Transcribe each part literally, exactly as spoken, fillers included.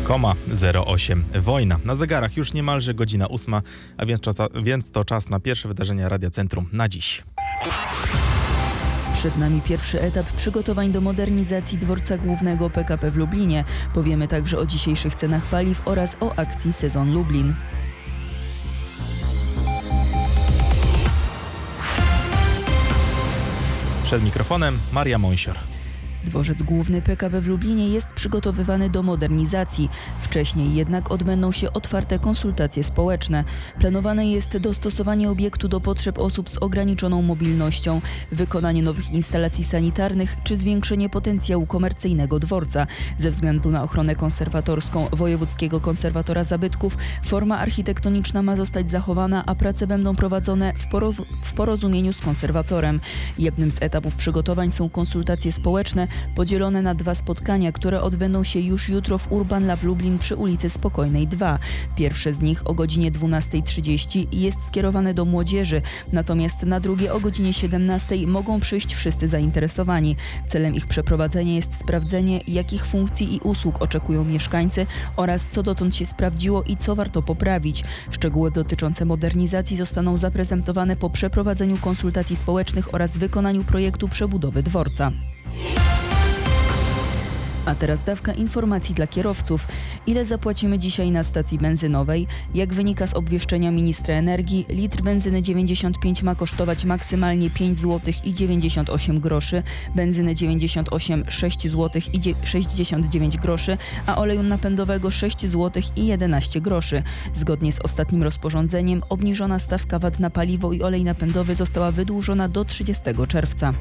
zero osiem Wojna. Na zegarach już niemalże godzina ósma, a więc, czas, więc to czas na pierwsze wydarzenia Radia Centrum na dziś. Przed nami pierwszy etap przygotowań do modernizacji dworca głównego P K P w Lublinie. Powiemy także o dzisiejszych cenach paliw oraz o akcji Sezon Lublin. Przed mikrofonem Maria Monsior. Dworzec główny P K P w Lublinie jest przygotowywany do modernizacji. Wcześniej jednak odbędą się otwarte konsultacje społeczne. Planowane jest dostosowanie obiektu do potrzeb osób z ograniczoną mobilnością, wykonanie nowych instalacji sanitarnych czy zwiększenie potencjału komercyjnego dworca. Ze względu na ochronę konserwatorską Wojewódzkiego Konserwatora Zabytków forma architektoniczna ma zostać zachowana, a prace będą prowadzone w, poroz- w porozumieniu z konserwatorem. Jednym z etapów przygotowań są konsultacje społeczne, podzielone na dwa spotkania, które odbędą się już jutro w Urban Lab Lublin przy ulicy Spokojnej dwa. Pierwsze z nich o godzinie dwunasta trzydzieści jest skierowane do młodzieży, natomiast na drugie o godzinie siedemnasta mogą przyjść wszyscy zainteresowani. Celem ich przeprowadzenia jest sprawdzenie, jakich funkcji i usług oczekują mieszkańcy oraz co dotąd się sprawdziło i co warto poprawić. Szczegóły dotyczące modernizacji zostaną zaprezentowane po przeprowadzeniu konsultacji społecznych oraz wykonaniu projektu przebudowy dworca. A teraz dawka informacji dla kierowców. Ile zapłacimy dzisiaj na stacji benzynowej? Jak wynika z obwieszczenia ministra energii, litr benzyny dziewięćdziesiąt pięć ma kosztować maksymalnie pięć złotych i dziewięćdziesiąt osiem groszy, benzyny dziewięćdziesiąt osiem sześć złotych i sześćdziesiąt dziewięć groszy, a oleju napędowego sześć złotych i jedenaście groszy. Zgodnie z ostatnim rozporządzeniem obniżona stawka V A T na paliwo i olej napędowy została wydłużona do trzydziestego czerwca.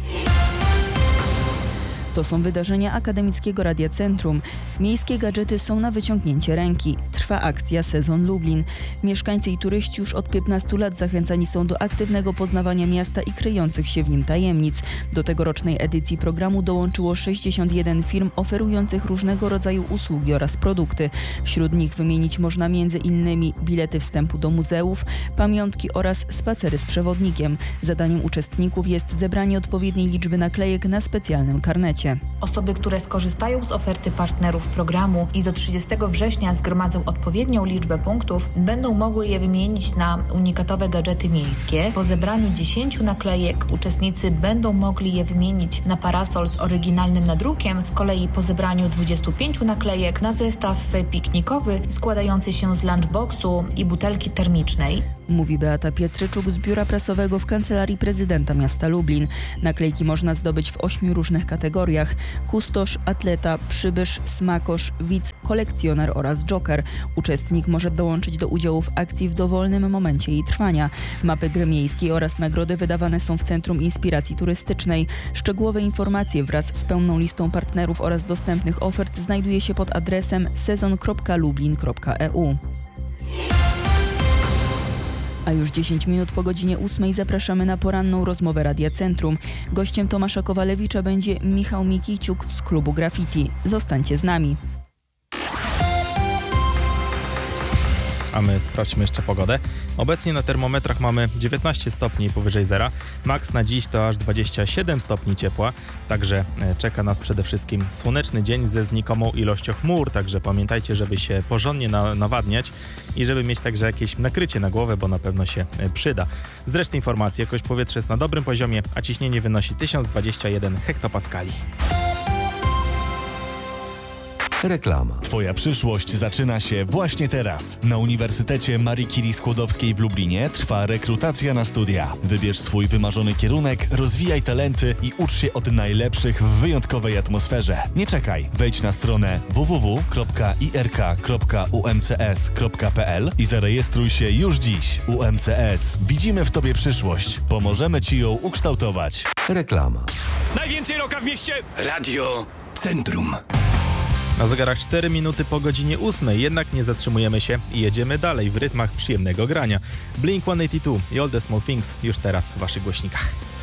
To są wydarzenia Akademickiego Radia Centrum. Miejskie gadżety są na wyciągnięcie ręki. Trwa akcja Sezon Lublin. Mieszkańcy i turyści już od piętnastu lat zachęcani są do aktywnego poznawania miasta i kryjących się w nim tajemnic. Do tegorocznej edycji programu dołączyło sześćdziesiąt jeden firm oferujących różnego rodzaju usługi oraz produkty. Wśród nich wymienić można między innymi bilety wstępu do muzeów, pamiątki oraz spacery z przewodnikiem. Zadaniem uczestników jest zebranie odpowiedniej liczby naklejek na specjalnym karnecie. Osoby, które skorzystają z oferty partnerów programu i do trzydziestego września zgromadzą odpowiednią liczbę punktów, będą mogły je wymienić na unikatowe gadżety miejskie. Po zebraniu dziesięciu naklejek uczestnicy będą mogli je wymienić na parasol z oryginalnym nadrukiem, z kolei po zebraniu dwudziestu pięciu naklejek na zestaw piknikowy składający się z lunchboxu i butelki termicznej. Mówi Beata Pietryczuk z Biura Prasowego w Kancelarii Prezydenta Miasta Lublin. Naklejki można zdobyć w ośmiu różnych kategoriach: kustosz, atleta, przybysz, smakosz, widz, kolekcjoner oraz joker. Uczestnik może dołączyć do udziału w akcji w dowolnym momencie jej trwania. Mapy gry miejskiej oraz nagrody wydawane są w Centrum Inspiracji Turystycznej. Szczegółowe informacje wraz z pełną listą partnerów oraz dostępnych ofert znajduje się pod adresem sezon kropka lublin kropka e u. A już dziesięć minut po godzinie ósmej zapraszamy na poranną rozmowę Radia Centrum. Gościem Tomasza Kowalewicza będzie Michał Mikiciuk z klubu Graffiti. Zostańcie z nami. A my sprawdźmy jeszcze pogodę. Obecnie na termometrach mamy dziewiętnaście stopni powyżej zera. Maks na dziś to aż dwadzieścia siedem stopni ciepła. Także czeka nas przede wszystkim słoneczny dzień ze znikomą ilością chmur. Także pamiętajcie, żeby się porządnie na- nawadniać i żeby mieć także jakieś nakrycie na głowę, bo na pewno się przyda. Z reszty informacji, jakość powietrza jest na dobrym poziomie, a ciśnienie wynosi tysiąc dwadzieścia jeden hektopaskali. Reklama. Twoja przyszłość zaczyna się właśnie teraz. Na Uniwersytecie Marii Curie Skłodowskiej w Lublinie trwa rekrutacja na studia. Wybierz swój wymarzony kierunek, rozwijaj talenty i ucz się od najlepszych w wyjątkowej atmosferze. Nie czekaj. Wejdź na stronę w w w kropka i r k kropka u m c s kropka p l i zarejestruj się już dziś. U M C S. Widzimy w Tobie przyszłość. Pomożemy Ci ją ukształtować. Reklama. Najwięcej roka w mieście! Radio Centrum. Na zegarach cztery minuty po godzinie ósmej, jednak nie zatrzymujemy się i jedziemy dalej w rytmach przyjemnego grania. Blink sto osiemdziesiąt dwa i All the Small Things już teraz w Waszych głośnikach.